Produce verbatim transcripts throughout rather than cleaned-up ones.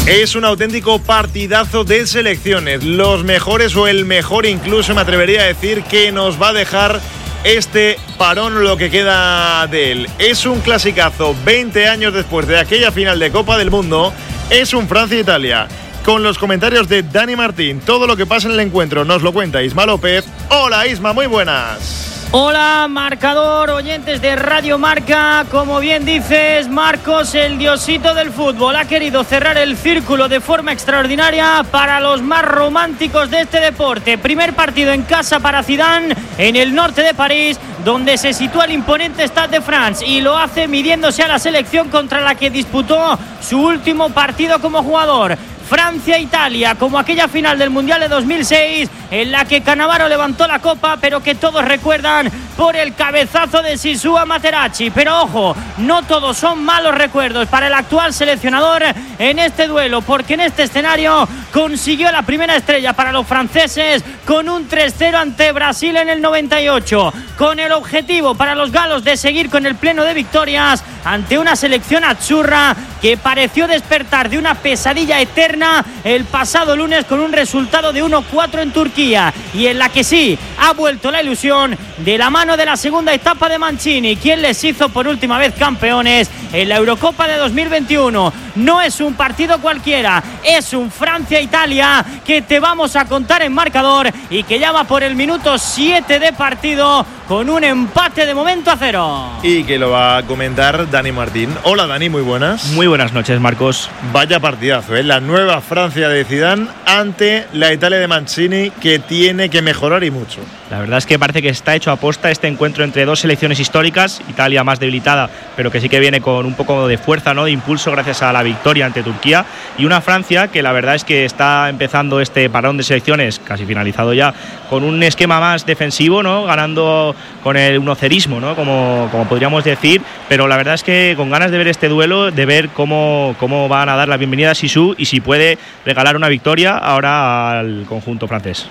Es un auténtico partidazo de selecciones. Los mejores o el mejor incluso me atrevería a decir que nos va a dejar este parón lo que queda de él. Es un clasicazo veinte años después de aquella final de Copa del Mundo. Es un Francia-Italia. Con los comentarios de Dani Martín, todo lo que pasa en el encuentro nos lo cuenta Isma López. Hola Isma, muy buenas. Hola, marcador, oyentes de Radio Marca. Como bien dices, Marcos, el diosito del fútbol, ha querido cerrar el círculo de forma extraordinaria para los más románticos de este deporte. Primer partido en casa para Zidane, en el norte de París, donde se sitúa el imponente Stade de France, y lo hace midiéndose a la selección contra la que disputó su último partido como jugador. Francia-Italia, como aquella final del Mundial de dos mil seis, en la que Cannavaro levantó la copa, pero que todos recuerdan por el cabezazo de Zizou a Materazzi. Pero ojo, no todos son malos recuerdos para el actual seleccionador en este duelo, porque en este escenario consiguió la primera estrella para los franceses con un tres cero ante Brasil en el noventa y ocho, con el objetivo para los galos de seguir con el pleno de victorias ante una selección azzurra que pareció despertar de una pesadilla eterna el pasado lunes con un resultado de uno cuatro en Turquía, y en la que sí ha vuelto la ilusión de la mano de la segunda etapa de Mancini, quien les hizo por última vez campeones en la Eurocopa de dos mil veintiuno. No es un partido cualquiera, es un Francia-Italia que te vamos a contar en marcador y que ya va por el minuto siete de partido con un empate de momento a cero. Y que lo va a comentar Dani Martín. Hola Dani, muy buenas. Muy buenas noches, Marcos. Vaya partidazo, ¿eh? La nueva Francia de Zidane ante la Italia de Mancini, que tiene que mejorar y mucho. La verdad es que parece que está hecho a posta este encuentro entre dos selecciones históricas. Italia más debilitada, pero que sí que viene con un poco de fuerza, ¿no?, de impulso gracias a la victoria ante Turquía, y una Francia que la verdad es que está empezando este parón de selecciones, casi finalizado ya, con un esquema más defensivo, ¿no?, ganando con el unocerismo, ¿no?, como, como podríamos decir, pero la verdad es que con ganas de ver este duelo, de ver cómo, cómo van a dar la bienvenida a Zizou y si puede regalar una victoria ahora al conjunto francés.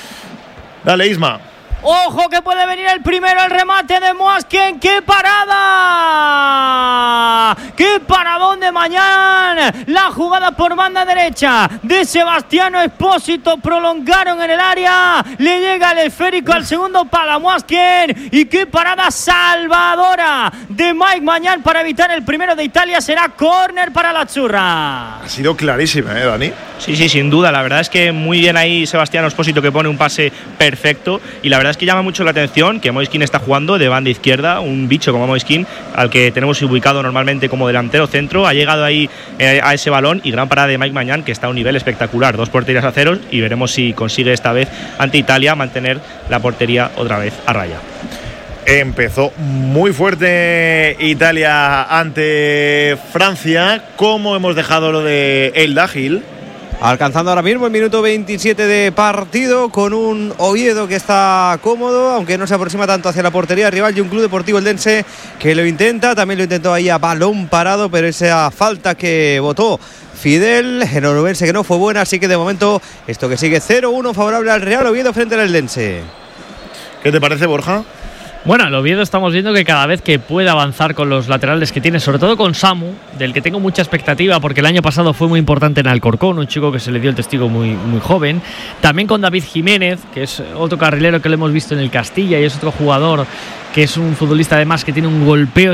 Dale, Isma. ¡Ojo que puede venir el primero! El remate de Moiskin. ¡Qué parada! ¡Qué paradón de mañana! La jugada por banda derecha de Sebastiano Espósito. Prolongaron en el área. Le llega el esférico al segundo palo a Moiskin. Y qué parada salvadora de Mike Maignan para evitar el primero de Italia. Será córner para la Azzurra. Ha sido clarísima, ¿eh, Dani? Sí, sí, sin duda. La verdad es que muy bien ahí Sebastiano Espósito, que pone un pase perfecto. Y la verdad es que llama mucho la atención que Moiskin está jugando de banda izquierda, un bicho como Moiskin, al que tenemos ubicado normalmente como delantero centro. Ha llegado ahí eh, a ese balón, y gran parada de Mike Maignan, que está a un nivel espectacular. Dos porterías a cero, y veremos si consigue esta vez ante Italia mantener la portería otra vez a raya. Empezó muy fuerte Italia ante Francia. ¿Cómo hemos dejado lo de El Dagil? Alcanzando ahora mismo el minuto veintisiete de partido, con un Oviedo que está cómodo, aunque no se aproxima tanto hacia la portería rival, y un Club Deportivo Eldense que lo intenta. También lo intentó ahí a balón parado, pero esa falta que votó Fidel, el onubense, que no fue buena. Así que de momento esto que sigue cero uno favorable al Real Oviedo frente al Eldense. ¿Qué te parece, Borja? Bueno, el Oviedo estamos viendo que cada vez que puede avanzar con los laterales que tiene, sobre todo con Samu, del que tengo mucha expectativa porque el año pasado fue muy importante en Alcorcón, un chico que se le dio el testigo muy, muy joven. También con David Jiménez, que es otro carrilero que lo hemos visto en el Castilla y es otro jugador que es un futbolista además que tiene un golpeo